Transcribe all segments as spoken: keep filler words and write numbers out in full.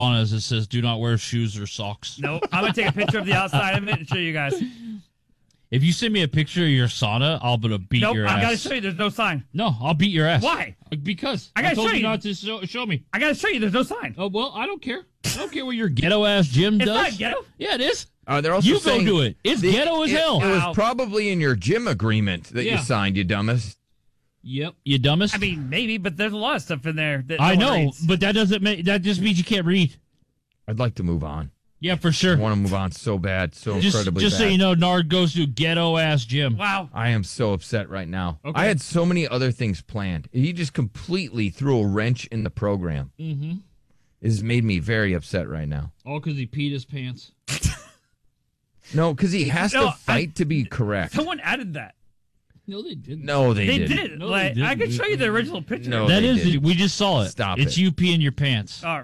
on us that says do not wear shoes or socks. Nope. I'm going to take a picture of the outside of it and show you guys. If you send me a picture of your sauna, I'll gonna beat nope, your I ass. I got to show you. There's no sign. No, I'll beat your ass. Why? Because I, gotta I told show you you not to show, show me. I got to show you. There's no sign. Oh, well, I don't care. I don't care what your ghetto-ass gym It's does. not ghetto. Yeah, it is. Uh, they're also you saying go do it. It's the, ghetto as it, hell. It was Wow. probably in your gym agreement that Yeah. you signed, you dumbest. Yep, you dumbest. I mean, maybe, but there's a lot of stuff in there that no I one know, reads. but that doesn't make that just means you can't read. I'd like to move on. Yeah, for sure. I want to move on so bad, so just incredibly just bad. so you know, Nard goes to ghetto-ass gym. Wow. I am so upset right now. Okay. I had so many other things planned. He just completely threw a wrench in the program. Mm-hmm. It has made me very upset right now. All because he peed his pants. No, because he has No, to fight I- to be correct. Someone added that. No, they didn't. No, they, They didn't. did. No, like, they I didn't. could show you the original picture. No. That they is, didn't. we just saw it. Stop It's it. you peeing your pants. All right.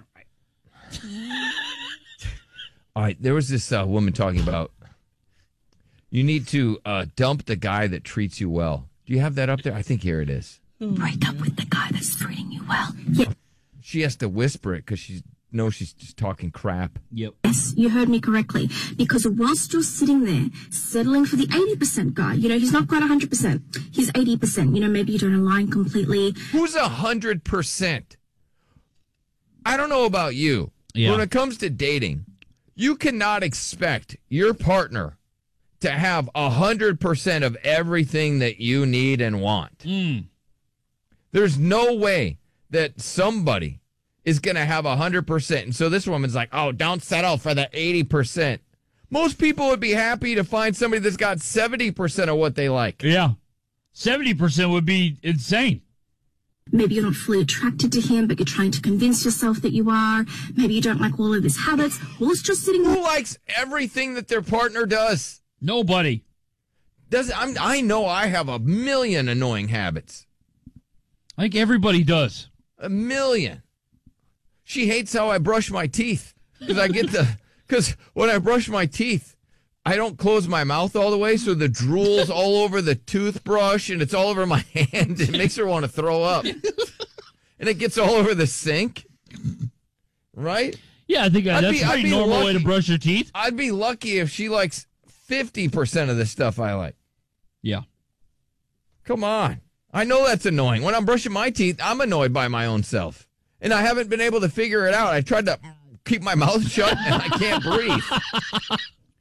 All right, there was this uh, woman talking about you need to uh, dump the guy that treats you well. Do you have that up there? I think here it is. Break up with the guy that's treating you well. Yeah. She has to whisper it because she knows she's just talking crap. Yep. Yes, you heard me correctly. Because whilst you're sitting there settling for the eighty percent guy, you know, he's not quite one hundred percent. He's eighty percent. You know, maybe you don't align completely. Who's a hundred percent? I don't know about you. Yeah. When it comes to dating, you cannot expect your partner to have a hundred percent of everything that you need and want. Mm. There's no way that somebody is going to have a hundred percent. And so this woman's like, oh, don't settle for the eighty percent. Most people would be happy to find somebody that's got seventy percent of what they like. Yeah. seventy percent would be insane. Maybe you're not fully attracted to him, but you're trying to convince yourself that you are. Maybe you don't like all of his habits. Whilst you're sitting Who there. likes everything that their partner does? Nobody. Does I'm, I know I have a million annoying habits. I think everybody does. A million. She hates how I brush my teeth because I get the because when I brush my teeth, I don't close my mouth all the way, so the drool's all over the toothbrush and it's all over my hand. It makes her want to throw up, and it gets all over the sink. Right? Yeah, I think uh, I'd that's be- a I'd pretty be normal way lucky. to brush your teeth. I'd be lucky if she likes fifty percent of the stuff I like. Yeah. Come on. I know that's annoying. When I'm brushing my teeth, I'm annoyed by my own self. And I haven't been able to figure it out. I tried to keep my mouth shut and I can't breathe.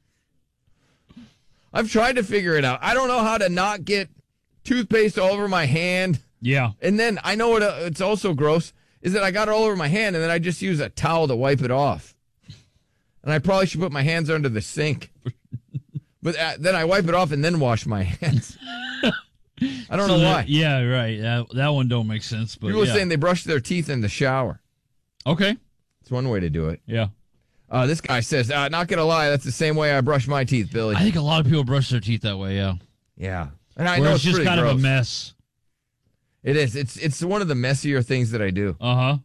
I've tried to figure it out. I don't know how to not get toothpaste all over my hand. Yeah. And then I know what uh, it's also gross is that I got it all over my hand and then I just use a towel to wipe it off. And I probably should put my hands under the sink. But uh, then I wipe it off and then wash my hands. I don't So know that- why. Yeah, right. That, that one don't make sense. But People are yeah. saying they brush their teeth in the shower. Okay. It's one way to do it. Yeah. Uh, this guy says, uh, not going to lie, that's the same way I brush my teeth, Billy. I think a lot of people brush their teeth that way, yeah. yeah. And I Where know it's it's just pretty kind gross. of a mess. It is. It's it's one of the messier things that I do. Uh-huh.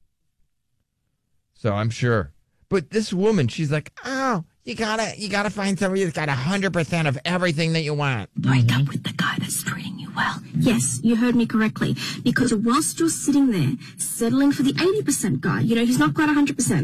So I'm sure. But this woman, she's like, oh, you gotta you gotta find somebody that's got a hundred percent of everything that you want. Break up with the guy that's treating you well. Yes, you heard me correctly. Because whilst you're sitting there settling for the eighty percent guy, you know, he's not quite one hundred percent.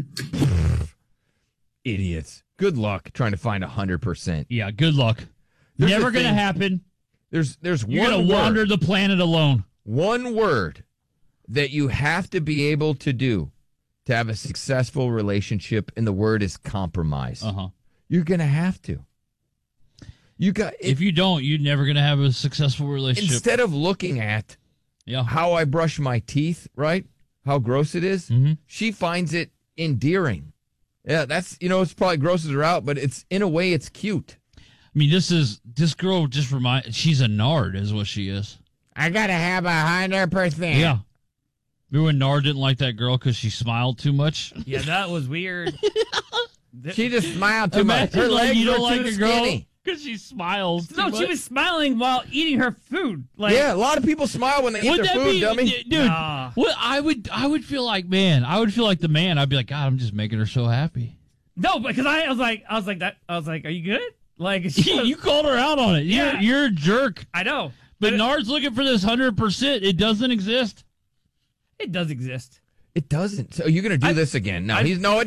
Idiots. Good luck trying to find a hundred percent. Yeah, good luck. There's Never the going to thing. happen. There's there's You're one going to word, wander the planet alone. one word that you have to be able to do to have a successful relationship, and the word is compromise. Uh-huh. You're gonna have to. You got If you don't, you're never going to have a successful relationship. instead of looking at yeah. how I brush my teeth, right? How gross it is, Mhm. she finds it endearing. Yeah, that's, you know, it's probably grosses her out, but it's, in a way, it's cute. I mean, this is, this girl just remind, she's a nard is what she is. I gotta have a hundred percent. Yeah. Remember when Nard didn't like that girl because she smiled too much? Yeah, that was weird. She just smiled too much. Imagine Her like legs you don't were like too a girl skinny. because she smiles too No, much. she was smiling while eating her food. Like, Yeah, a lot of people smile when they eat Would their that food, be, dummy. d- dude? Nah. What I would, I would feel like, man, I would feel like the man. I'd be like, God, I'm just making her so happy. No, because I, I was like, I was like that. I was like, are you good? Like, she was- You called her out on it. You're, Yeah. you're a jerk. I know, But it, Nard's looking for this hundred percent. It doesn't exist. it does exist. It doesn't. So you're going to do I- this again? No, I- he's no. It